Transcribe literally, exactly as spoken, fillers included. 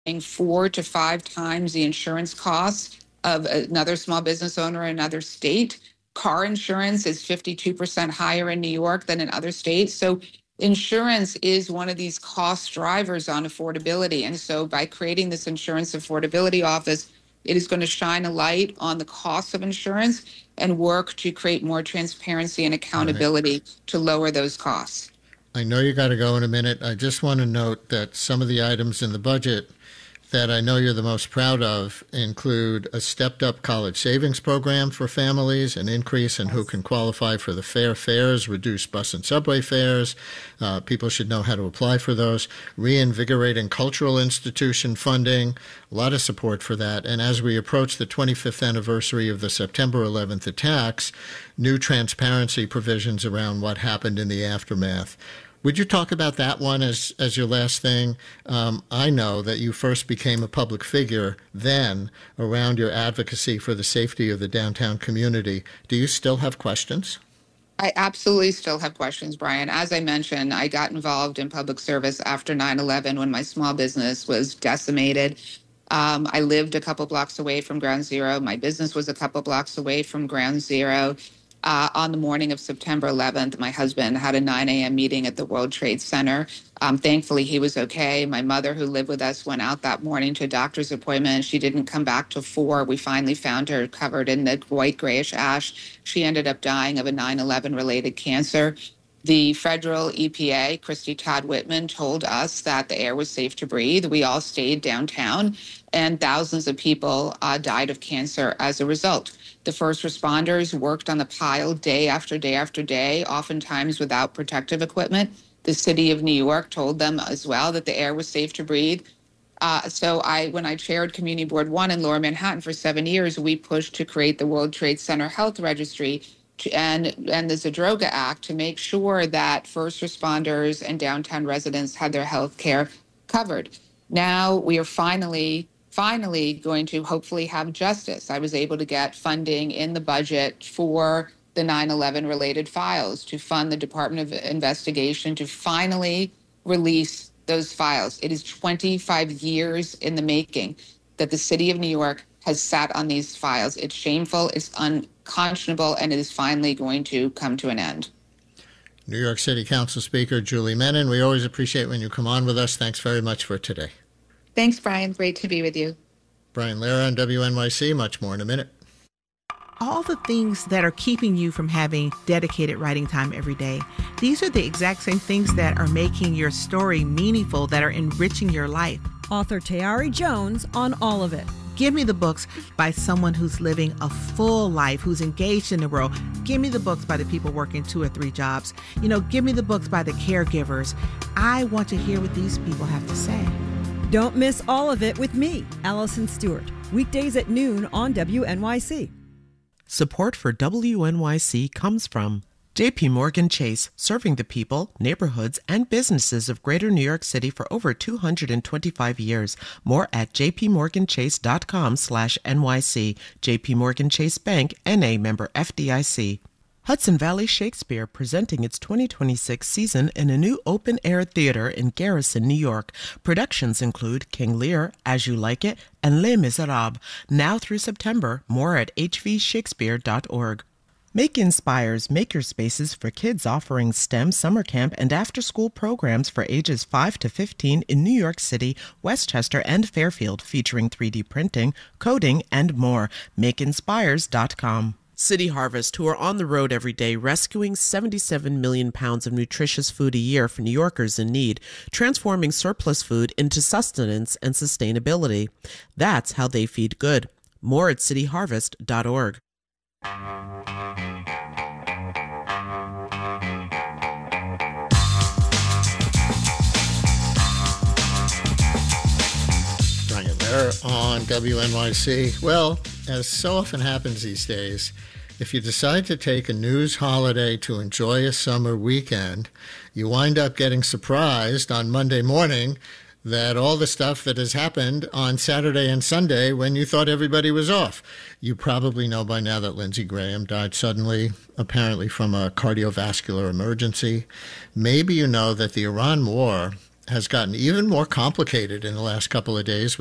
four to five times the insurance costs of another small business owner in another state. Car insurance is fifty-two percent higher in New York than in other states. So insurance is one of these cost drivers on affordability. And so by creating this insurance affordability office, it is going to shine a light on the cost of insurance and work to create more transparency and accountability right. to lower those costs. I know you got to go in a minute. I just want to note that some of the items in the budget that I know you're the most proud of include a stepped-up college savings program for families, an increase in who can qualify for the fair fares, reduced bus and subway fares. Uh, people should know how to apply for those. Reinvigorating cultural institution funding, a lot of support for that. And as we approach the twenty-fifth anniversary of the September eleventh attacks, new transparency provisions around what happened in the aftermath. Would you talk about that one as, as your last thing? Um, I know that you first became a public figure then around your advocacy for the safety of the downtown community. Do you still have questions? I absolutely still have questions, Brian. As I mentioned, I got involved in public service after nine eleven when my small business was decimated. Um, I lived a couple blocks away from Ground Zero. My business was a couple blocks away from Ground Zero. Uh, on the morning of September eleventh, my husband had a nine a.m. meeting at the World Trade Center. Um, thankfully, he was okay. My mother, who lived with us, went out that morning to a doctor's appointment. She didn't come back till four. We finally found her covered in the white grayish ash. She ended up dying of a nine eleven related cancer. The federal E P A, Christy Todd Whitman, told us that the air was safe to breathe. We all stayed downtown, and thousands of people uh, died of cancer as a result. The first responders worked on the pile day after day after day, oftentimes without protective equipment. The city of New York told them as well that the air was safe to breathe. Uh, so I, when I chaired Community Board One in Lower Manhattan for seven years, we pushed to create the World Trade Center Health Registry to, and, and the Zadroga Act to make sure that first responders and downtown residents had their health care covered. Now we are finally finally going to hopefully have justice. I was able to get funding in the budget for the nine eleven related files to fund the Department of Investigation to finally release those files. It is twenty-five years in the making that the city of New York has sat on these files. It's shameful, it's unconscionable, and it is finally going to come to an end. New York City Council Speaker Julie Menin, we always appreciate when you come on with us. Thanks very much for today. Thanks, Brian. Great to be with you. Brian Lehrer on W N Y C. Much more in a minute. All the things that are keeping you from having dedicated writing time every day, these are the exact same things that are making your story meaningful, that are enriching your life. Author Tayari Jones on all of it. Give me the books by someone who's living a full life, who's engaged in the world. Give me the books by the people working two or three jobs. You know, give me the books by the caregivers. I want to hear what these people have to say. Don't miss all of it with me, Allison Stewart. Weekdays at noon on W N Y C. Support for W N Y C comes from J P Morgan Chase, serving the people, neighborhoods, and businesses of Greater New York City for over two hundred twenty-five years. More at jpmorganchase.com slash NYC. J P Morgan Chase Bank, N A member F D I C. Hudson Valley Shakespeare presenting its twenty twenty-six season in a new open-air theater in Garrison, New York. Productions include King Lear, As You Like It, and Les Miserables. Now through September. More at h v shakespeare dot org. Make Inspires makerspaces for kids offering STEM summer camp and after-school programs for ages five to fifteen in New York City, Westchester, and Fairfield, featuring three D printing, coding, and more. make inspires dot com. City Harvest, who are on the road every day rescuing seventy-seven million pounds of nutritious food a year for New Yorkers in need, transforming surplus food into sustenance and sustainability. That's how they feed good. More at city harvest dot org. Brian Lehrer on W N Y C. Well, as so often happens these days, if you decide to take a news holiday to enjoy a summer weekend, you wind up getting surprised on Monday morning that all the stuff that has happened on Saturday and Sunday when you thought everybody was off. You probably know by now that Lindsey Graham died suddenly, apparently from a cardiovascular emergency. Maybe you know that the Iran war has gotten even more complicated in the last couple of days